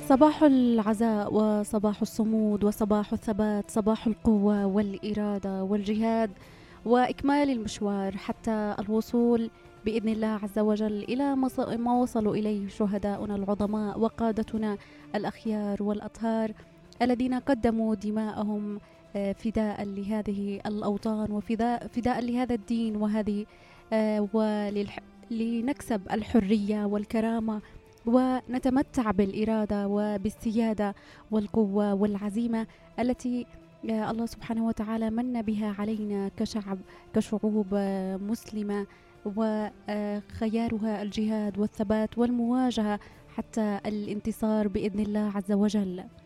صباح العزاء وصباح الصمود وصباح الثبات، صباح القوة والإرادة والجهاد وإكمال المشوار حتى الوصول بإذن الله عز وجل إلى ما وصلوا إليه شهداؤنا العظماء وقادتنا الأخيار والأطهار الذين قدموا دماءهم فداء لهذه الأوطان وفداء لهذا الدين وهذه لنكسب الحرية والكرامة ونتمتع بالإرادة وبالسيادة والقوة والعزيمة التي الله سبحانه وتعالى من بها علينا كشعوب مسلمة، وخيارها الجهاد والثبات والمواجهة حتى الانتصار بإذن الله عز وجل.